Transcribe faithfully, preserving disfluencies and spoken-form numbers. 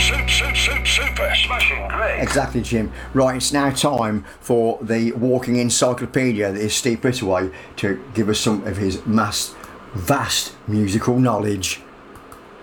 super, super, super smashing great. Exactly, Jim. Right, it's now time for the walking encyclopedia that is Steve Brittaway to give us some of his mass, vast musical knowledge.